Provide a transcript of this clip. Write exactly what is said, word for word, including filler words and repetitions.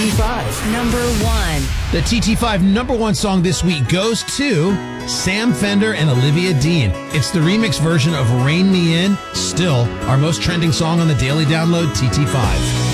T five. Number one. The T T five number one song this week goes to Sam Fender and Olivia Dean. It's the remix version of Rain Me In, still our most trending song on the Daily Download T T five.